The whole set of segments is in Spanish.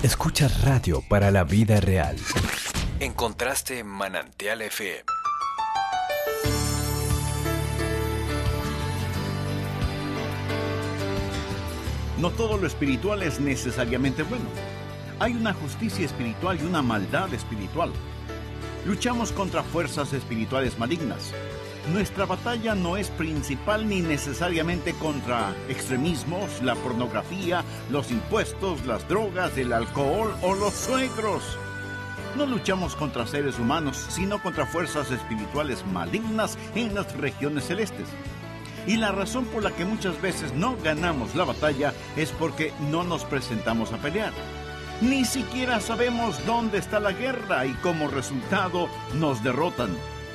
Escuchas radio para la vida real. Encontraste Manantial FM. No todo lo espiritual es necesariamente bueno. Hay una justicia espiritual y una maldad espiritual. Luchamos contra fuerzas espirituales malignas. Nuestra batalla no es principal ni necesariamente contra extremismos, la pornografía, los impuestos, las drogas, el alcohol o los suegros. No luchamos contra seres humanos, sino contra fuerzas espirituales malignas en las regiones celestes. Y la razón por la que muchas veces no ganamos la batalla es porque no nos presentamos a pelear. Ni siquiera sabemos dónde está la guerra y como resultado nos derrotan.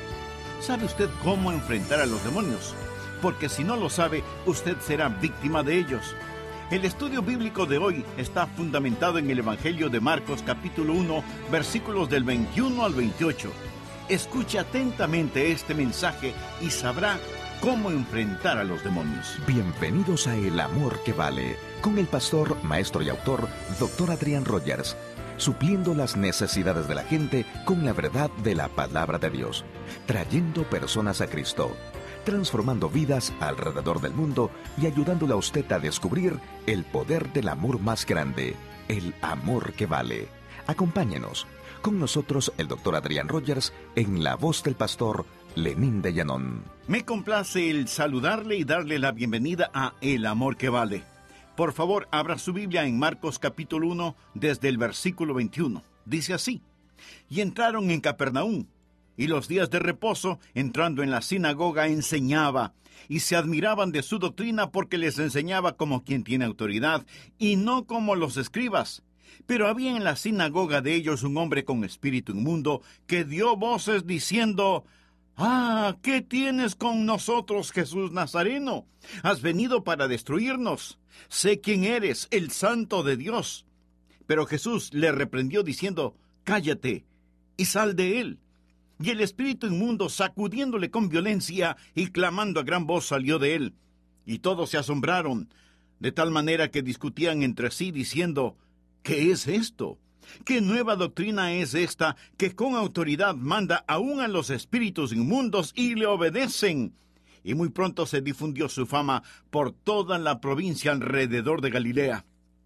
¿Sabe usted cómo enfrentar a los demonios? Porque si no lo sabe, usted será víctima de ellos. El estudio bíblico de hoy está fundamentado en el Evangelio de Marcos, capítulo 1, versículos del 21 al 28. Escuche atentamente este mensaje y sabrá cómo enfrentar a los demonios. Bienvenidos a El Amor que Vale, con el pastor, maestro y autor, Dr. Adrián Rogers, supliendo las necesidades de la gente con la verdad de la palabra de Dios, trayendo personas a Cristo, transformando vidas alrededor del mundo y ayudándole a usted a descubrir el poder del amor más grande, el amor que vale. Acompáñenos. Con nosotros el Dr. Adrián Rogers en la voz del pastor Lenín de Llanón. Me complace el saludarle y darle la bienvenida a El Amor que Vale. Por favor, abra su Biblia en Marcos capítulo 1, desde el versículo 21. Dice así: Y entraron en Capernaum, y los días de reposo, entrando en la sinagoga, enseñaba, y se admiraban de su doctrina porque les enseñaba como quien tiene autoridad, y no como los escribas. Pero había en la sinagoga de ellos un hombre con espíritu inmundo, que dio voces diciendo: «¡Ah! ¿Qué tienes con nosotros, Jesús Nazareno? Has venido para destruirnos. Sé quién eres, el Santo de Dios». Pero Jesús le reprendió diciendo: «Cállate, y sal de él». Y el espíritu inmundo, sacudiéndole con violencia y clamando a gran voz, salió de él. Y todos se asombraron, de tal manera que discutían entre sí, diciendo: «¿Qué es esto? ¿Qué nueva doctrina es esta que con autoridad manda aún a los espíritus inmundos y le obedecen?» Y muy pronto se difundió su fama por toda la provincia alrededor de Galilea.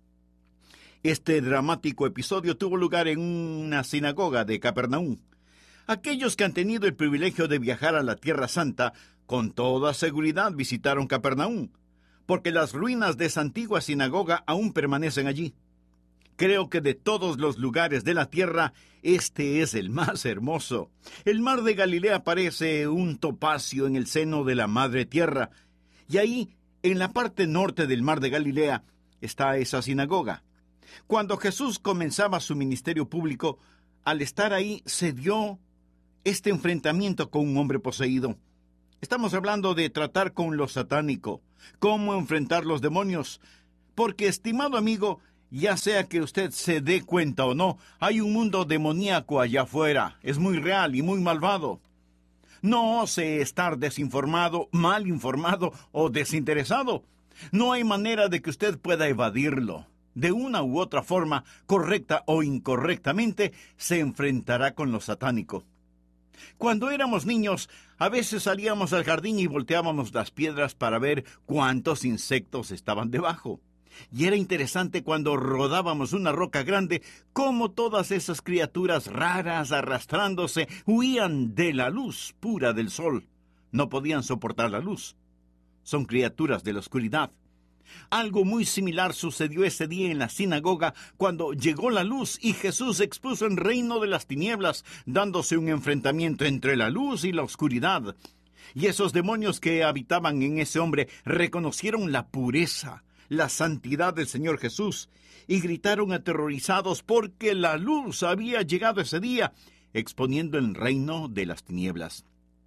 Este dramático episodio tuvo lugar en una sinagoga de Capernaum. Aquellos que han tenido el privilegio de viajar a la Tierra Santa, con toda seguridad visitaron Capernaum, porque las ruinas de esa antigua sinagoga aún permanecen allí. Creo que de todos los lugares de la tierra, este es el más hermoso. El mar de Galilea parece un topacio en el seno de la madre tierra. Y ahí, en la parte norte del mar de Galilea, está esa sinagoga. Cuando Jesús comenzaba su ministerio público, al estar ahí se dio este enfrentamiento con un hombre poseído. Estamos hablando de tratar con lo satánico, cómo enfrentar los demonios. Porque, estimado amigo, ya sea que usted se dé cuenta o no, hay un mundo demoníaco allá afuera. Es muy real y muy malvado. No ose estar desinformado, mal informado o desinteresado. No hay manera de que usted pueda evadirlo. De una u otra forma, correcta o incorrectamente, se enfrentará con lo satánico. Cuando éramos niños, a veces salíamos al jardín y volteábamos las piedras para ver cuántos insectos estaban debajo. Y era interesante cuando rodábamos una roca grande, cómo todas esas criaturas raras arrastrándose huían de la luz pura del sol. No podían soportar la luz. Son criaturas de la oscuridad. Algo muy similar sucedió ese día en la sinagoga cuando llegó la luz y Jesús expuso el reino de las tinieblas, dándose un enfrentamiento entre la luz y la oscuridad. Y esos demonios que habitaban en ese hombre reconocieron la pureza, la santidad del Señor Jesús, y gritaron aterrorizados porque la luz había llegado ese día, exponiendo el reino de las tinieblas.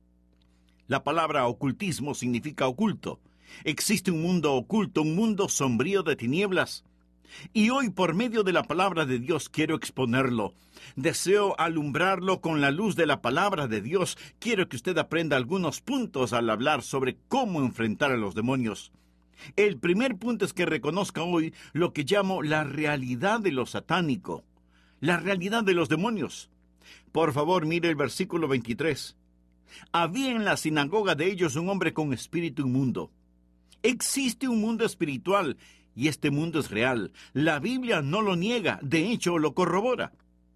La palabra ocultismo significa oculto. Existe un mundo oculto, un mundo sombrío de tinieblas. Y hoy, por medio de la palabra de Dios, quiero exponerlo. Deseo alumbrarlo con la luz de la palabra de Dios. Quiero que usted aprenda algunos puntos al hablar sobre cómo enfrentar a los demonios. El primer punto es que reconozca hoy lo que llamo la realidad de lo satánico, la realidad de los demonios. Por favor, mire el versículo 23. Había en la sinagoga de ellos un hombre con espíritu inmundo. Existe un mundo espiritual y este mundo es real. La Biblia no lo niega, de hecho lo corrobora.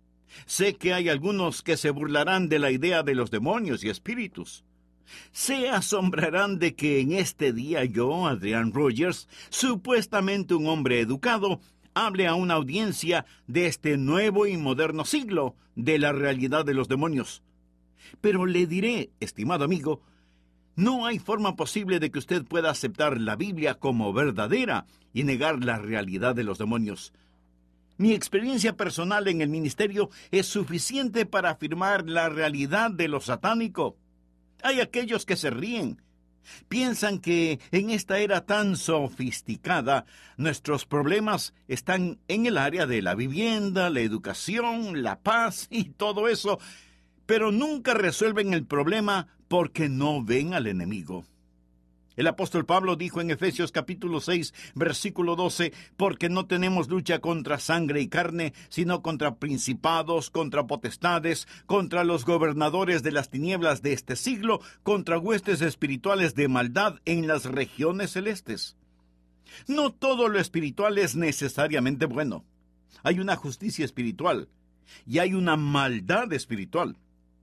Sé que hay algunos que se burlarán de la idea de los demonios y espíritus. Se asombrarán de que en este día yo, Adrian Rogers, supuestamente un hombre educado, hable a una audiencia de este nuevo y moderno siglo de la realidad de los demonios. Pero le diré, estimado amigo, no hay forma posible de que usted pueda aceptar la Biblia como verdadera y negar la realidad de los demonios. Mi experiencia personal en el ministerio es suficiente para afirmar la realidad de lo satánico. Hay aquellos que se ríen. Piensan que en esta era tan sofisticada, nuestros problemas están en el área de la vivienda, la educación, la paz y todo eso, pero nunca resuelven el problema porque no ven al enemigo. El apóstol Pablo dijo en Efesios capítulo 6, versículo 12, porque no tenemos lucha contra sangre y carne, sino contra principados, contra potestades, contra los gobernadores de las tinieblas de este siglo, contra huestes espirituales de maldad en las regiones celestes. No todo lo espiritual es necesariamente bueno. Hay una justicia espiritual y hay una maldad espiritual.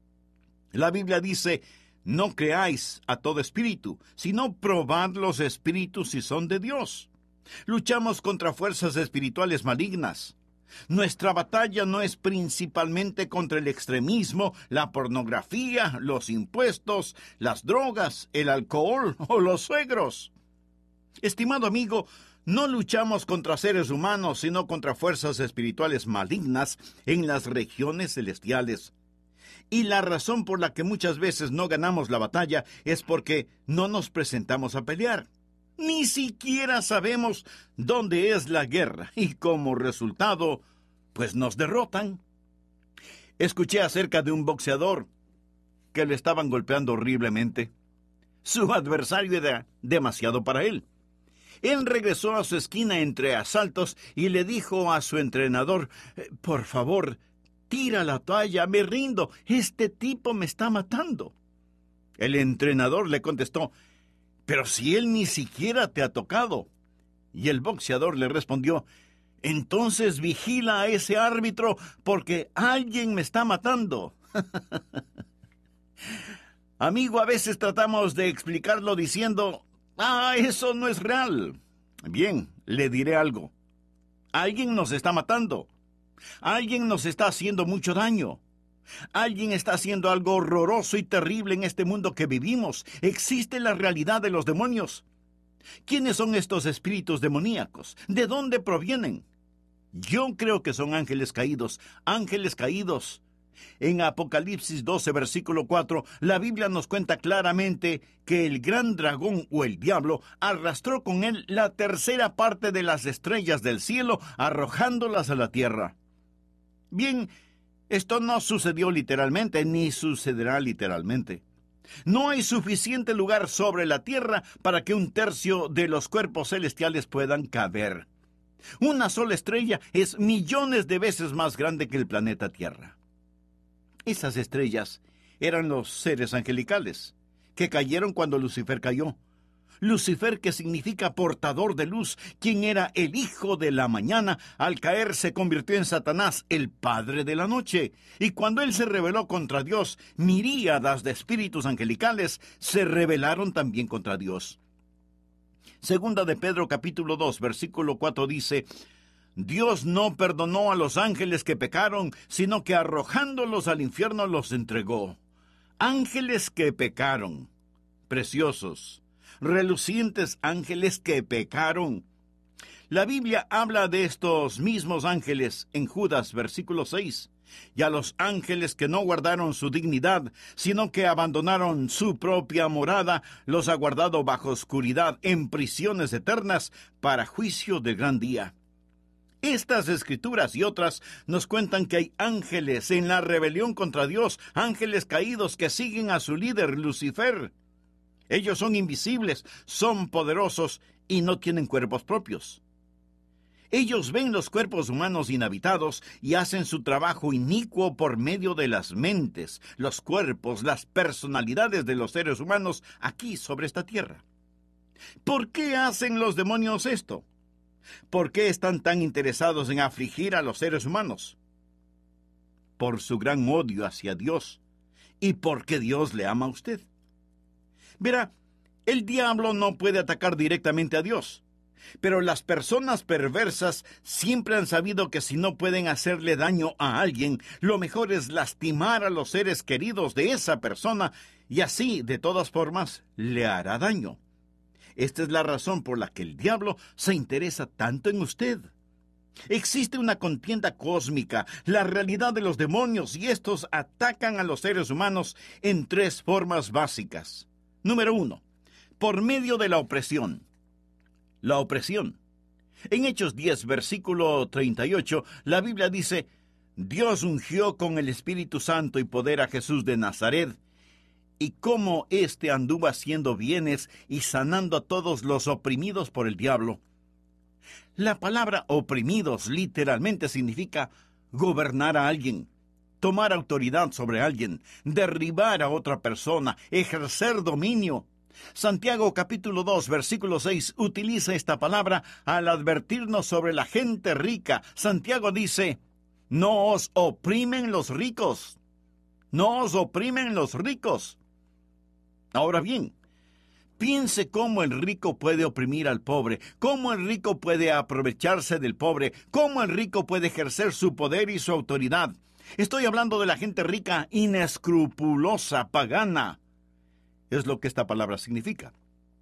La Biblia dice: no creáis a todo espíritu, sino probad los espíritus si son de Dios. Luchamos contra fuerzas espirituales malignas. Nuestra batalla no es principalmente contra el extremismo, la pornografía, los impuestos, las drogas, el alcohol o los suegros. Estimado amigo, no luchamos contra seres humanos, sino contra fuerzas espirituales malignas en las regiones celestiales. Y la razón por la que muchas veces no ganamos la batalla es porque no nos presentamos a pelear. Ni siquiera sabemos dónde es la guerra y como resultado, pues nos derrotan. Escuché acerca de un boxeador que le estaban golpeando horriblemente. Su adversario era demasiado para él. Él regresó a su esquina entre asaltos y le dijo a su entrenador: por favor, tira la toalla, me rindo, este tipo me está matando. El entrenador le contestó: pero si él ni siquiera te ha tocado. Y el boxeador le respondió: entonces vigila a ese árbitro porque alguien me está matando. Amigo, a veces tratamos de explicarlo diciendo: eso no es real. Bien, le diré algo. Alguien nos está matando. Alguien nos está haciendo mucho daño. Alguien está haciendo algo horroroso y terrible en este mundo que vivimos. Existe la realidad de los demonios. ¿Quiénes son estos espíritus demoníacos? ¿De dónde provienen? Yo creo que son ángeles caídos. Ángeles caídos. En Apocalipsis 12, versículo 4, la Biblia nos cuenta claramente que el gran dragón o el diablo arrastró con él la tercera parte de las estrellas del cielo, arrojándolas a la tierra. Bien, esto no sucedió literalmente, ni sucederá literalmente. No hay suficiente lugar sobre la tierra para que un tercio de los cuerpos celestiales puedan caber. Una sola estrella es millones de veces más grande que el planeta Tierra. Esas estrellas eran los seres angelicales, que cayeron cuando Lucifer cayó. Lucifer, que significa portador de luz, quien era el hijo de la mañana, al caer se convirtió en Satanás, el padre de la noche. Y cuando él se rebeló contra Dios, miríadas de espíritus angelicales se rebelaron también contra Dios. Segunda de Pedro capítulo 2, versículo 4 dice: Dios no perdonó a los ángeles que pecaron, sino que arrojándolos al infierno los entregó. Ángeles que pecaron, preciosos, relucientes ángeles que pecaron. La Biblia habla de estos mismos ángeles en Judas, versículo 6. Y a los ángeles que no guardaron su dignidad, sino que abandonaron su propia morada, los ha guardado bajo oscuridad en prisiones eternas para juicio del gran día. Estas escrituras y otras nos cuentan que hay ángeles en la rebelión contra Dios, ángeles caídos que siguen a su líder Lucifer. Ellos son invisibles, son poderosos y no tienen cuerpos propios. Ellos ven los cuerpos humanos inhabitados y hacen su trabajo inicuo por medio de las mentes, los cuerpos, las personalidades de los seres humanos aquí sobre esta tierra. ¿Por qué hacen los demonios esto? ¿Por qué están tan interesados en afligir a los seres humanos? Por su gran odio hacia Dios y porque Dios le ama a usted. Verá, el diablo no puede atacar directamente a Dios, pero las personas perversas siempre han sabido que si no pueden hacerle daño a alguien, lo mejor es lastimar a los seres queridos de esa persona y así, de todas formas, le hará daño. Esta es la razón por la que el diablo se interesa tanto en usted. Existe una contienda cósmica, la realidad de los demonios, y estos atacan a los seres humanos en 3 formas básicas. Número 1, por medio de la opresión. La opresión. En Hechos 10, versículo 38, la Biblia dice: Dios ungió con el Espíritu Santo y poder a Jesús de Nazaret, y cómo éste anduvo haciendo bienes y sanando a todos los oprimidos por el diablo. La palabra oprimidos literalmente significa gobernar a alguien, tomar autoridad sobre alguien, derribar a otra persona, ejercer dominio. Santiago capítulo 2, versículo 6 utiliza esta palabra al advertirnos sobre la gente rica. Santiago dice: no os oprimen los ricos. No os oprimen los ricos. Ahora bien, piense cómo el rico puede oprimir al pobre, cómo el rico puede aprovecharse del pobre, cómo el rico puede ejercer su poder y su autoridad. Estoy hablando de la gente rica, inescrupulosa, pagana. Es lo que esta palabra significa.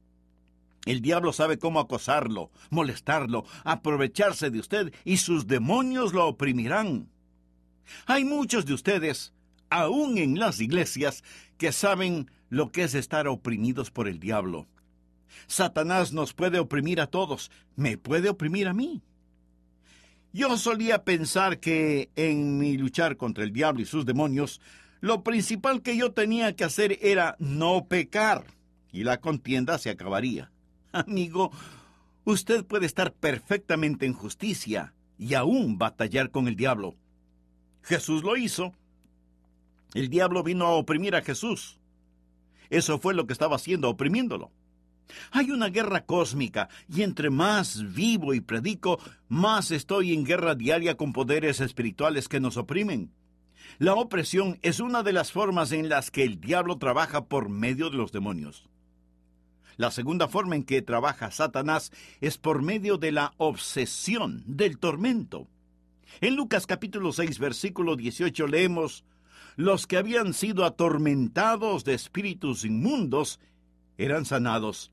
El diablo sabe cómo acosarlo, molestarlo, aprovecharse de usted, y sus demonios lo oprimirán. Hay muchos de ustedes, aún en las iglesias, que saben lo que es estar oprimidos por el diablo. Satanás nos puede oprimir a todos, me puede oprimir a mí. Yo solía pensar que en mi luchar contra el diablo y sus demonios, lo principal que yo tenía que hacer era no pecar, y la contienda se acabaría. Amigo, usted puede estar perfectamente en justicia y aún batallar con el diablo. Jesús lo hizo. El diablo vino a oprimir a Jesús. Eso fue lo que estaba haciendo, oprimiéndolo. Hay una guerra cósmica, y entre más vivo y predico, más estoy en guerra diaria con poderes espirituales que nos oprimen. La opresión es una de las formas en las que el diablo trabaja por medio de los demonios. La segunda forma en que trabaja Satanás es por medio de la obsesión, del tormento. En Lucas capítulo 6, versículo 18 leemos: los que habían sido atormentados de espíritus inmundos eran sanados.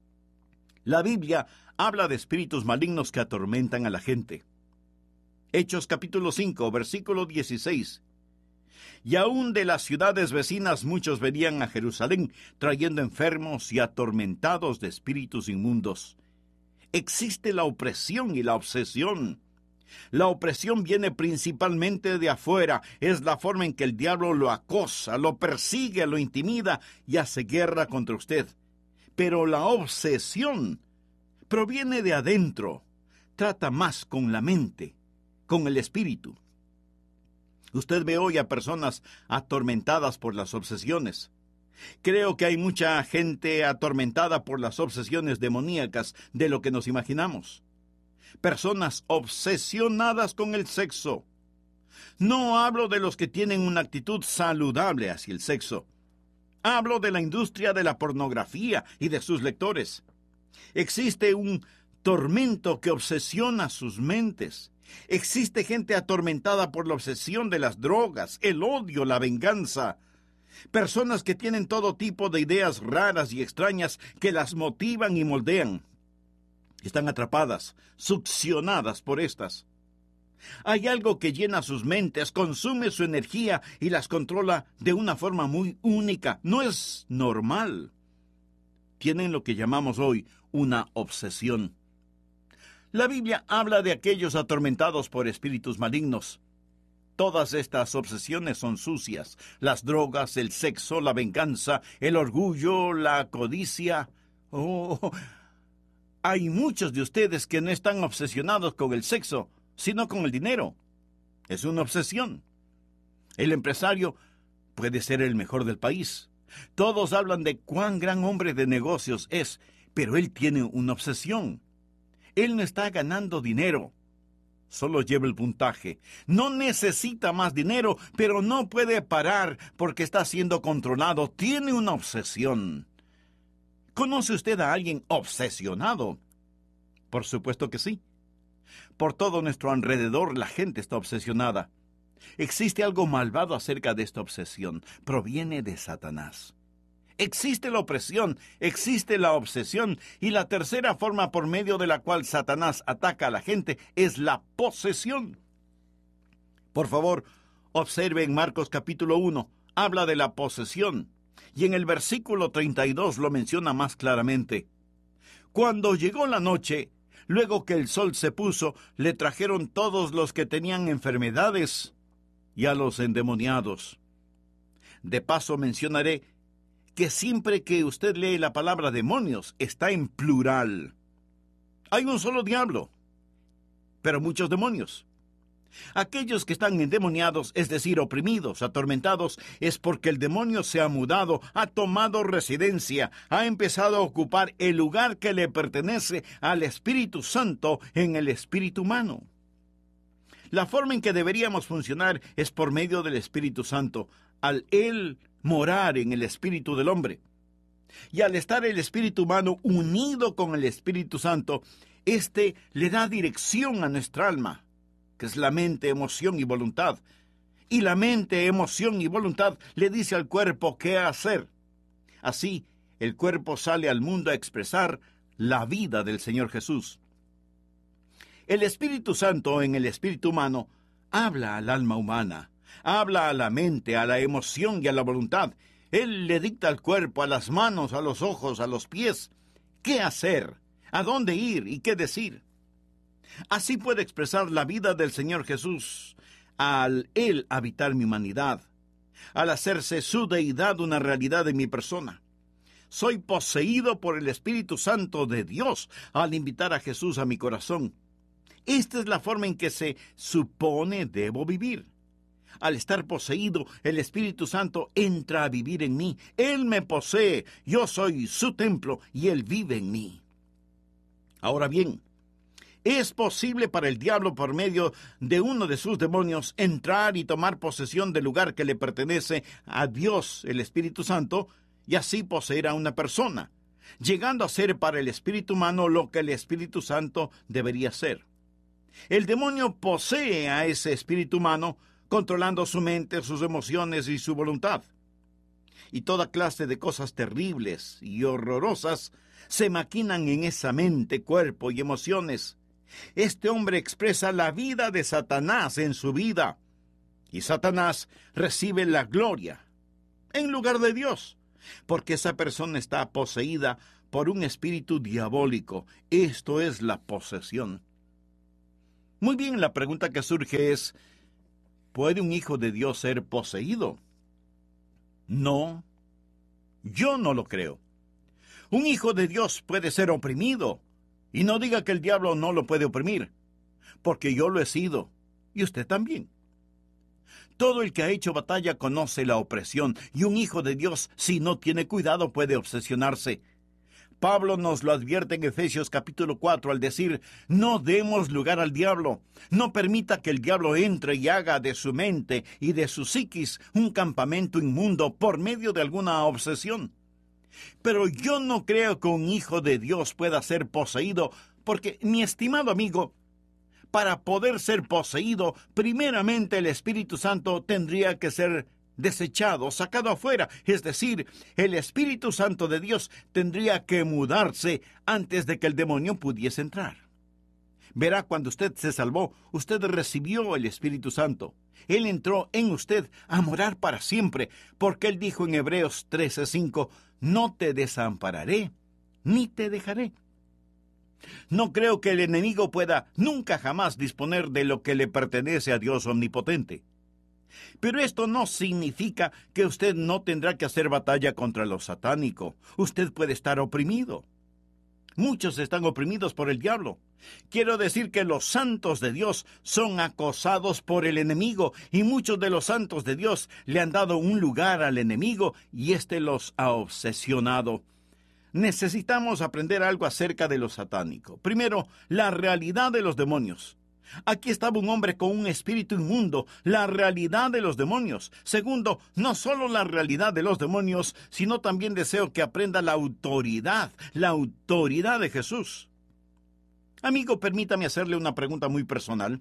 La Biblia habla de espíritus malignos que atormentan a la gente. Hechos capítulo 5, versículo 16. Y aún de las ciudades vecinas muchos venían a Jerusalén, trayendo enfermos y atormentados de espíritus inmundos. Existe la opresión y la obsesión. La opresión viene principalmente de afuera. Es la forma en que el diablo lo acosa, lo persigue, lo intimida y hace guerra contra usted. Pero la obsesión proviene de adentro. Trata más con la mente, con el espíritu. Usted ve hoy a personas atormentadas por las obsesiones. Creo que hay mucha gente atormentada por las obsesiones demoníacas de lo que nos imaginamos. Personas obsesionadas con el sexo. No hablo de los que tienen una actitud saludable hacia el sexo. Hablo de la industria de la pornografía y de sus lectores. Existe un tormento que obsesiona sus mentes. Existe gente atormentada por la obsesión de las drogas, el odio, la venganza. Personas que tienen todo tipo de ideas raras y extrañas que las motivan y moldean. Están atrapadas, succionadas por estas. Hay algo que llena sus mentes, consume su energía y las controla de una forma muy única. No es normal. Tienen lo que llamamos hoy una obsesión. La Biblia habla de aquellos atormentados por espíritus malignos. Todas estas obsesiones son sucias. Las drogas, el sexo, la venganza, el orgullo, la codicia. Oh, hay muchos de ustedes que no están obsesionados con el sexo, sino con el dinero. Es una obsesión. El empresario puede ser el mejor del país. Todos hablan de cuán gran hombre de negocios es, pero él tiene una obsesión. Él no está ganando dinero. Solo lleva el puntaje. No necesita más dinero, pero no puede parar porque está siendo controlado. Tiene una obsesión. ¿Conoce usted a alguien obsesionado? Por supuesto que sí. Por todo nuestro alrededor la gente está obsesionada. Existe algo malvado acerca de esta obsesión. Proviene de Satanás. Existe la opresión, existe la obsesión, y la tercera forma por medio de la cual Satanás ataca a la gente es la posesión. Por favor, observe en Marcos capítulo 1, habla de la posesión, y en el versículo 32 lo menciona más claramente. Cuando llegó la noche, luego que el sol se puso, le trajeron todos los que tenían enfermedades y a los endemoniados. De paso mencionaré que siempre que usted lee la palabra demonios, está en plural. Hay un solo diablo, pero muchos demonios. Aquellos que están endemoniados, es decir, oprimidos, atormentados, es porque el demonio se ha mudado, ha tomado residencia, ha empezado a ocupar el lugar que le pertenece al Espíritu Santo en el espíritu humano. La forma en que deberíamos funcionar es por medio del Espíritu Santo, al Él morar en el espíritu del hombre. Y al estar el espíritu humano unido con el Espíritu Santo, éste le da dirección a nuestra alma, que es la mente, emoción y voluntad. Y la mente, emoción y voluntad le dice al cuerpo qué hacer. Así, el cuerpo sale al mundo a expresar la vida del Señor Jesús. El Espíritu Santo en el espíritu humano habla al alma humana, habla a la mente, a la emoción y a la voluntad. Él le dicta al cuerpo, a las manos, a los ojos, a los pies, qué hacer, a dónde ir y qué decir. Así puede expresar la vida del Señor Jesús al Él habitar mi humanidad, al hacerse su deidad una realidad en mi persona. Soy poseído por el Espíritu Santo de Dios al invitar a Jesús a mi corazón. Esta es la forma en que se supone debo vivir. Al estar poseído, el Espíritu Santo entra a vivir en mí. Él me posee, yo soy su templo y Él vive en mí. Ahora bien, ¿es posible para el diablo por medio de uno de sus demonios entrar y tomar posesión del lugar que le pertenece a Dios, el Espíritu Santo, y así poseer a una persona, llegando a ser para el espíritu humano lo que el Espíritu Santo debería ser? El demonio posee a ese espíritu humano, controlando su mente, sus emociones y su voluntad. Y toda clase de cosas terribles y horrorosas se maquinan en esa mente, cuerpo y emociones. Este hombre expresa la vida de Satanás en su vida, y Satanás recibe la gloria en lugar de Dios, porque esa persona está poseída por un espíritu diabólico. Esto es la posesión. Muy bien, la pregunta que surge es, ¿puede un hijo de Dios ser poseído? No, yo no lo creo. Un hijo de Dios puede ser oprimido, y no diga que el diablo no lo puede oprimir, porque yo lo he sido, y usted también. Todo el que ha hecho batalla conoce la opresión, y un hijo de Dios, si no tiene cuidado, puede obsesionarse. Pablo nos lo advierte en Efesios capítulo 4 al decir, no demos lugar al diablo, no permita que el diablo entre y haga de su mente y de su psiquis un campamento inmundo por medio de alguna obsesión. Pero yo no creo que un hijo de Dios pueda ser poseído, porque, mi estimado amigo, para poder ser poseído, primeramente el Espíritu Santo tendría que ser desechado, sacado afuera, es decir, el Espíritu Santo de Dios tendría que mudarse antes de que el demonio pudiese entrar. Verá, cuando usted se salvó, usted recibió el Espíritu Santo. Él entró en usted a morar para siempre, porque Él dijo en Hebreos 13:5, no te desampararé, ni te dejaré. No creo que el enemigo pueda nunca jamás disponer de lo que le pertenece a Dios omnipotente. Pero esto no significa que usted no tendrá que hacer batalla contra lo satánico. Usted puede estar oprimido. Muchos están oprimidos por el diablo. Quiero decir que los santos de Dios son acosados por el enemigo, y muchos de los santos de Dios le han dado un lugar al enemigo y éste los ha obsesionado. Necesitamos aprender algo acerca de lo satánico. Primero, la realidad de los demonios. Aquí estaba un hombre con un espíritu inmundo, la realidad de los demonios. Segundo, no solo la realidad de los demonios, sino también deseo que aprenda la autoridad de Jesús. Amigo, permítame hacerle una pregunta muy personal.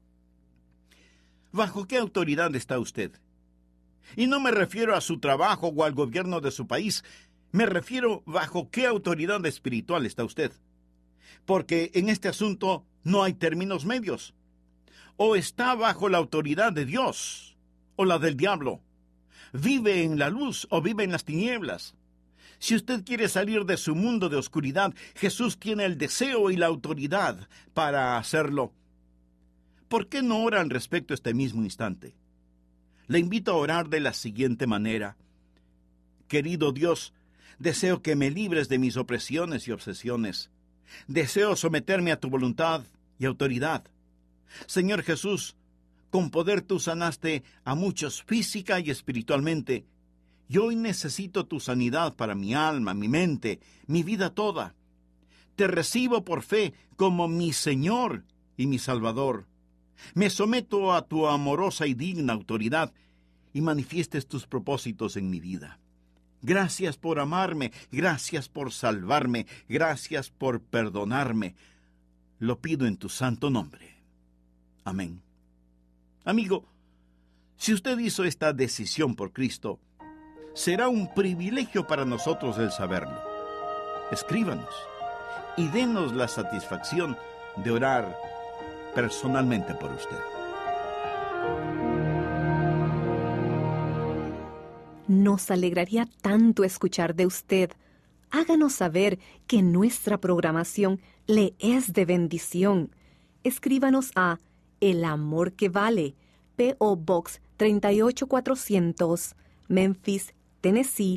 ¿Bajo qué autoridad está usted? Y no me refiero a su trabajo o al gobierno de su país, me refiero bajo qué autoridad espiritual está usted. Porque en este asunto no hay términos medios. O está bajo la autoridad de Dios, o la del diablo. Vive en la luz o vive en las tinieblas. Si usted quiere salir de su mundo de oscuridad, Jesús tiene el deseo y la autoridad para hacerlo. ¿Por qué no ora al respecto este mismo instante? Le invito a orar de la siguiente manera. Querido Dios, deseo que me libres de mis opresiones y obsesiones. Deseo someterme a tu voluntad y autoridad. Señor Jesús, con poder tú sanaste a muchos física y espiritualmente. Y hoy necesito tu sanidad para mi alma, mi mente, mi vida toda. Te recibo por fe como mi Señor y mi Salvador. Me someto a tu amorosa y digna autoridad y manifiestes tus propósitos en mi vida. Gracias por amarme, gracias por salvarme, gracias por perdonarme. Lo pido en tu santo nombre. Amén. Amigo, si usted hizo esta decisión por Cristo, será un privilegio para nosotros el saberlo. Escríbanos y denos la satisfacción de orar personalmente por usted. Nos alegraría tanto escuchar de usted. Háganos saber que nuestra programación le es de bendición. Escríbanos a El Amor que Vale, P.O. Box 38400, Memphis, Tennessee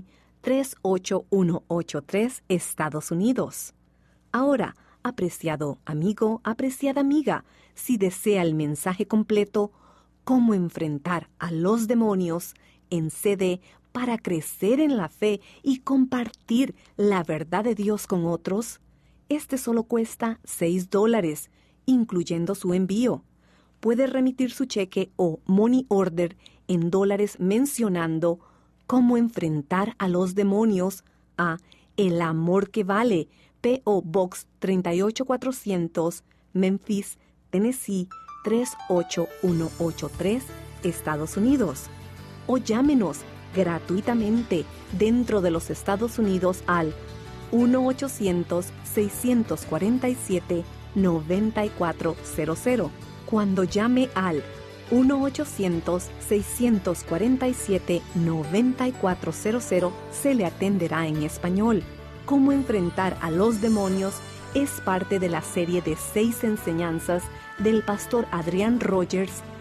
38183, Estados Unidos. Ahora, apreciado amigo, apreciada amiga, si desea el mensaje completo, cómo enfrentar a los demonios en CD para crecer en la fe y compartir la verdad de Dios con otros, este solo cuesta $6, incluyendo su envío. Puede remitir su cheque o money order en dólares mencionando cómo enfrentar a los demonios a El Amor que Vale, P.O. Box 38400, Memphis, Tennessee 38183, Estados Unidos. O llámenos gratuitamente dentro de los Estados Unidos al 1-800-647-9400. Cuando llame al 1-800-647-9400, se le atenderá en español. Cómo enfrentar a los demonios es parte de la serie de 6 enseñanzas del pastor Adrian Rogers